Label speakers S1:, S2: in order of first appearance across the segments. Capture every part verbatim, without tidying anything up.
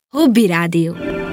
S1: Hobby Rádió.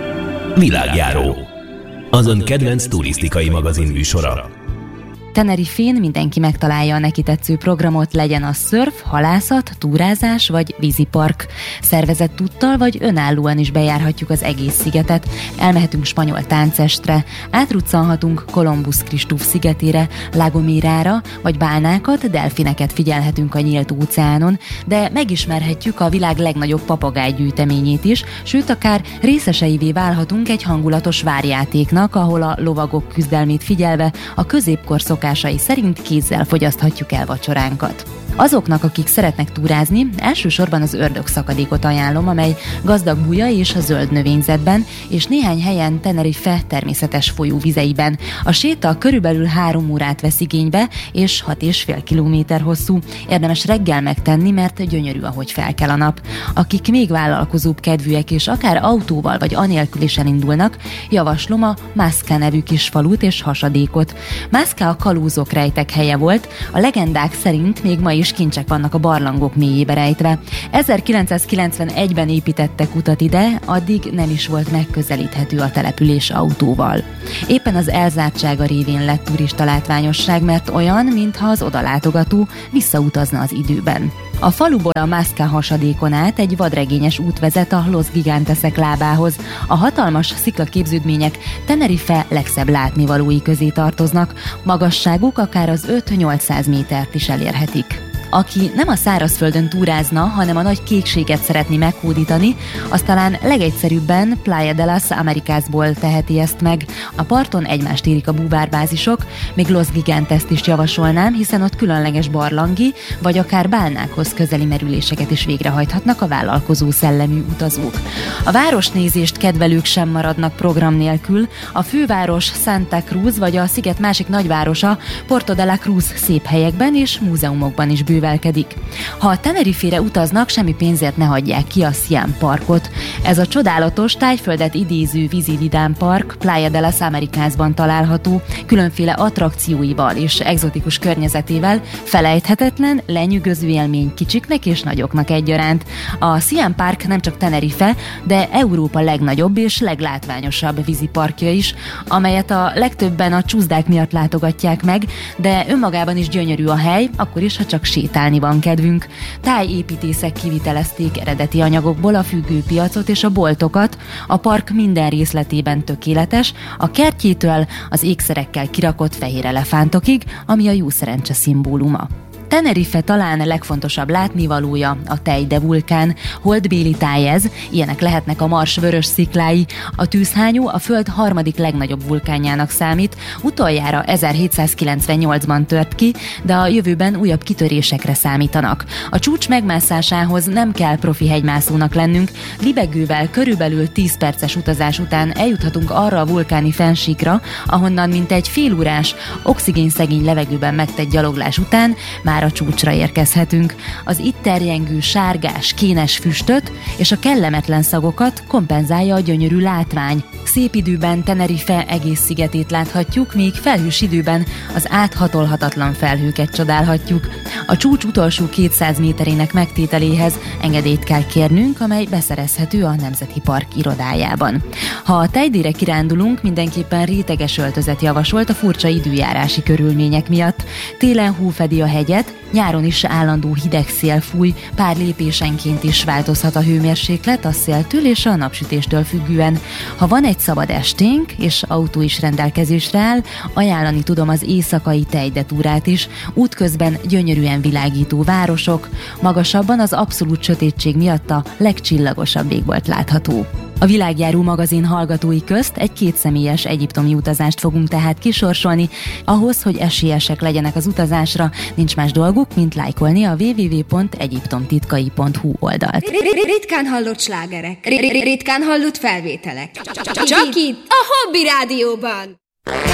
S2: Világjáró. Az ön kedvenc turisztikai magazin műsora.
S3: Tenerifén mindenki megtalálja a neki tetsző programot, legyen az szörf, halászat, túrázás vagy vízipark. Szervezett úttal vagy önállóan is bejárhatjuk az egész szigetet. Elmehetünk spanyol táncestre, átruccanhatunk Kolumbusz Kristóf szigetére, La Gomérára, vagy bálnákat, delfineket figyelhetünk a nyílt óceánon, de megismerhetjük a világ legnagyobb papagájgyűjteményét is, sőt akár részeseivé válhatunk egy hangulatos várjátéknak, ahol a lovagok küzdelmét figyelve a középkor szokásai szerint kézzel fogyaszthatjuk el vacsoránkat. Azoknak, akik szeretnek túrázni, elsősorban az Ördög-szakadékot ajánlom, amely gazdag buja és a zöld növényzetben, és néhány helyen Tenerife természetes folyóvizeiben. A séta körülbelül három órát vesz igénybe, és hat és fél kilométer hosszú. Érdemes reggel megtenni, mert gyönyörű, ahogy felkel a nap. Akik még vállalkozóbb kedvűek, és akár autóval vagy anélkül is elindulnak, javaslom a Masca nevű kis falut és hasadékot. Masca a kalózok rejtek helye volt, a legendák szerint még ma is és kincsek vannak a barlangok mélyébe rejtve. ezerkilencszázkilencvenegyben építettek utat ide, addig nem is volt megközelíthető a település autóval. Éppen az elzártsága révén lett turista látványosság, mert olyan, mintha az odalátogató visszautazna az időben. A faluból a Masca hasadékon át egy vadregényes út vezet a Los Gigantesek lábához. A hatalmas sziklaképződmények Tenerife legszebb látnivalói közé tartoznak, magasságuk akár az öt-nyolcszáz métert is elérhetik. Aki nem a szárazföldön túrázna, hanem a nagy kékséget szeretné meghódítani, az talán legegyszerűbben Playa de las Americasból teheti ezt meg. A parton egymást érik a búvárbázisok, még Los Gigantest is javasolnám, hiszen ott különleges barlangi, vagy akár bálnákhoz közeli merüléseket is végrehajthatnak a vállalkozó szellemű utazók. A városnézést kedvelők sem maradnak program nélkül, a főváros Santa Cruz vagy a sziget másik nagyvárosa Puerto de la Cruz szép helyekben és múzeumokban is bővelkedik. Ha a Tenerifére utaznak, semmi pénzért ne hagyják ki a Siam parkot. Ez a csodálatos, tájföldet idéző vízividám park Playa de las Americasban található, különféle attrakcióival és egzotikus környezetével felejthetetlen, lenyűgöző élmény kicsiknek és nagyoknak egyaránt. A Siam Park nem csak Tenerife, de Európa legnagyobb és leglátványosabb víziparkja is, amelyet a legtöbben a csúszdák miatt látogatják meg, de önmagában is gyönyörű a hely, akkor is, ha csak sétálni van kedvünk. Tájépítészek kivitelezték eredeti anyagokból a függőpiacot és a boltokat, a park minden részletében tökéletes, a kertjétől az ékszerekkel kirakott fehér elefántokig, ami a jó szerencse szimbóluma. Tenerife talán legfontosabb látnivalója a Teide vulkán, holdbéli táj ez, ilyenek lehetnek a Mars vörös sziklái. A tűzhányó a föld harmadik legnagyobb vulkánjának számít, utoljára ezerhétszázkilencvennyolcban tört ki, de a jövőben újabb kitörésekre számítanak. A csúcs megmászásához nem kell profi hegymászónak lennünk, libegővel körülbelül tíz perces utazás után eljuthatunk arra a vulkáni fennsíkra, ahonnan mintegy félórás, oxigénszegény levegőben megtett gyaloglás után már a csúcsra érkezhetünk. Az itt terjengő sárgás, kénes füstöt és a kellemetlen szagokat kompenzálja a gyönyörű látvány. Szép időben Tenerife egész szigetét láthatjuk, míg felhős időben az áthatolhatatlan felhőket csodálhatjuk. A csúcs utolsó kétszáz méterének megtételéhez engedélyt kell kérnünk, amely beszerezhető a Nemzeti Park irodájában. Ha a Teidére kirándulunk, mindenképpen réteges öltözet javasolt a furcsa időjárási körülmények miatt. Télen hó fedi a hegyet, nyáron is állandó hideg szél fúj, pár lépésenként is változhat a hőmérséklet a széltől és a napsütéstől függően. Ha van egy szabad esténk, és autó is rendelkezésre áll, ajánlani tudom az éjszakai Teide túrát is, útközben gyönyörűen világító városok, magasabban az abszolút sötétség miatt a legcsillagosabb ég volt látható. A Világjáró magazin hallgatói közt egy kétszemélyes egyiptomi utazást fogunk tehát kisorsolni. Ahhoz, hogy esélyesek legyenek az utazásra, nincs más dolguk, mint lájkolni a double-u double-u double-u pont egyiptomtitkai pont hu oldalt.
S1: Ritkán hallott slágerek, ritkán hallott felvételek. Csak itt, a Hobby Rádióban!